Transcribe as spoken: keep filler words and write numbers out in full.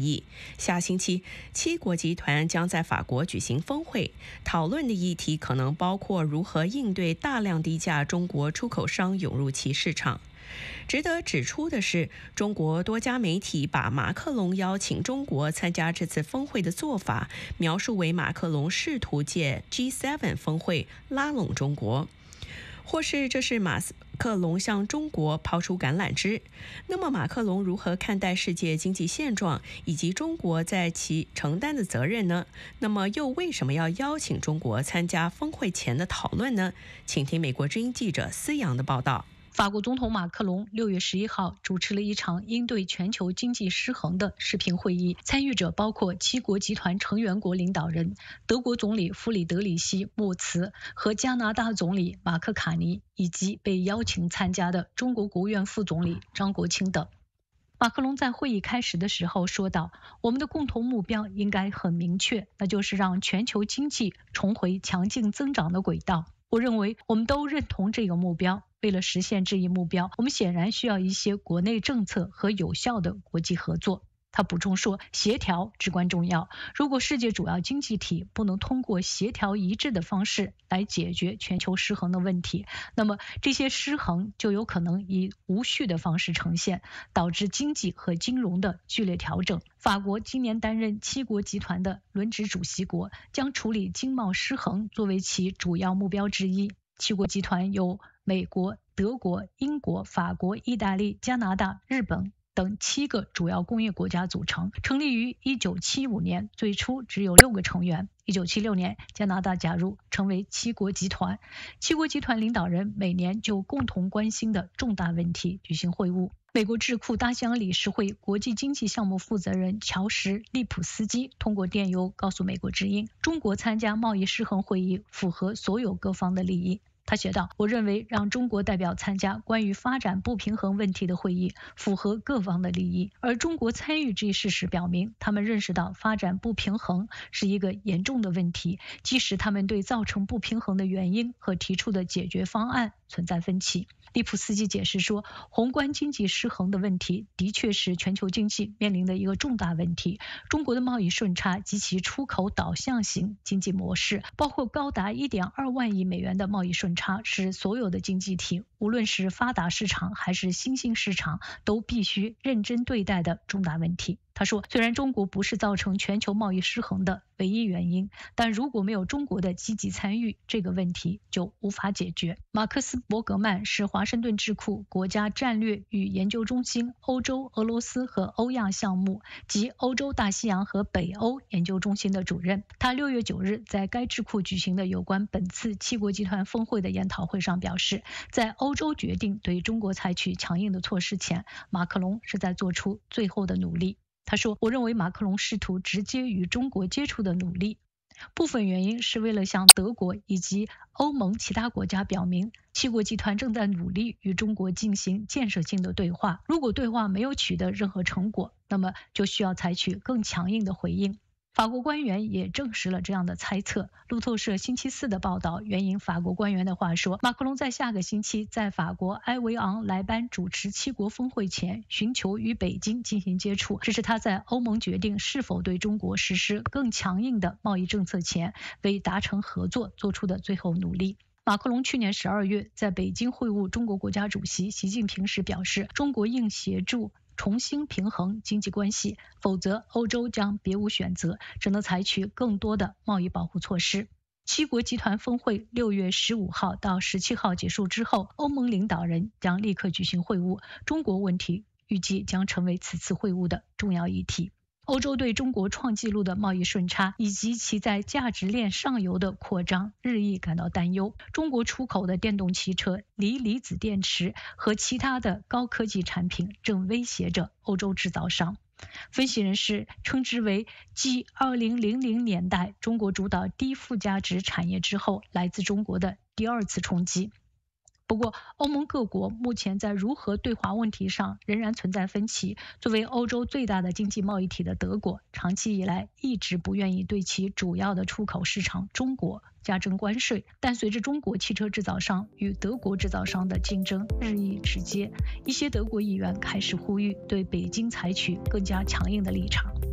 议。下星期，七国集团将在法国举行峰会，讨论的议题可能包括如何应对大量低价中国出口商涌入其市场。值得指出的是，中国多家媒体把马克龙邀请中国参加这次峰会的做法描述为马克龙试图借 G 七 峰会拉拢中国，或是这是马克龙向中国抛出橄榄枝。那么马克龙如何看待世界经济现状以及中国在其承担的责任呢？那么又为什么要邀请中国参加峰会前的讨论呢？请听美国之音记者思阳的报道。 法国总统马克龙六月十一号主持了一场应对全球经济失衡的视频会议，参与者包括七国集团成员国领导人、德国总理弗里德里希·默茨和加拿大总理马克卡尼，以及被邀请参加的中国国务院副总理张国清等。马克龙在会议开始的时候说道：“我们的共同目标应该很明确，那就是让全球经济重回强劲增长的轨道。我认为我们都认同这个目标。为了实现这一目标，我们显然需要一些国内政策和有效的国际合作。”他补充说，协调至关重要。如果世界主要经济体不能通过协调一致的方式来解决全球失衡的问题，那么这些失衡就有可能以无序的方式呈现，导致经济和金融的剧烈调整。法国今年担任七国集团的轮值主席国，将处理经贸失衡作为其主要目标之一。七国集团由美国、德国、英国、法国、意大利、加拿大、日本等七个主要工业国家组成，成立于一九七五年，最初只有六个成员。一九七六年，加拿大加入，成为七国集团。七国集团领导人每年就共同关心的重大问题举行会晤。美国智库大西洋理事会国际经济项目负责人乔什·利普斯基通过电邮告诉美国之音，中国参加贸易失衡会议符合所有各方的利益。他写道：“我认为让中国代表参加关于发展不平衡问题的会议符合各方的利益，而中国参与这一事实表明，他们认识到发展不平衡是一个严重的问题，即使他们对造成不平衡的原因和提出的解决方案存在分歧。”利普斯基解释说，宏观经济失衡的问题的确是全球经济面临的一个重大问题。中国的贸易顺差及其出口导向型经济模式，包括高达 一点二万亿美元的贸易顺差，是所有的经济体，无论是发达市场还是新兴市场，都必须认真对待的重大问题。他说，虽然中国不是造成全球贸易失衡的唯一原因，但如果没有中国的积极参与，这个问题就无法解决。马克思·伯格曼是华盛顿智库国家战略与研究中心欧洲、俄罗斯和欧亚项目及欧洲大西洋和北欧研究中心的主任。他六月九日在该智库举行的有关本次七国集团峰会的研讨会上表示，在欧洲决定对中国采取强硬的措施前，马克龙是在做出最后的努力。他说，我认为马克龙试图直接与中国接触的努力，部分原因是为了向德国以及欧盟其他国家表明，七国集团正在努力与中国进行建设性的对话。如果对话没有取得任何成果，那么就需要采取更强硬的回应。法国官员也证实了这样的猜测。路透社星期四的报道援引法国官员的话说，马克龙在下个星期在法国埃维昂莱班主持七国峰会前，寻求与北京进行接触，这是他在欧盟决定是否对中国实施更强硬的贸易政策前，为达成合作做出的最后努力。马克龙去年十二月在北京会晤中国国家主席习近平时表示，中国应协助重新平衡经济关系，否则欧洲将别无选择，只能采取更多的贸易保护措施。七国集团峰会六月十五号到十七号结束之后，欧盟领导人将立刻举行会晤，中国问题预计将成为此次会晤的重要议题。欧洲对中国创纪录的贸易顺差以及其在价值链上游的扩张日益感到担忧。中国出口的电动汽车、锂离子电池和其他的高科技产品正威胁着欧洲制造商。分析人士称之为继二零零零年代中国主导低附加值产业之后，来自中国的第二次冲击。不过，欧盟各国目前在如何对华问题上仍然存在分歧。作为欧洲最大的经济贸易体的德国，长期以来一直不愿意对其主要的出口市场中国加征关税。但随着中国汽车制造商与德国制造商的竞争日益直接，一些德国议员开始呼吁对北京采取更加强硬的立场。